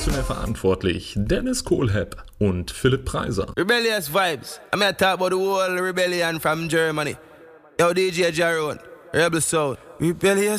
redaktionell verantwortlich Dennis Kohlhepp und Philipp Preiser. Rebellious vibes. I'm gonna talk about the whole rebellion from Germany. Yo, DJ Jaron, Rebel Soul. Rebellious.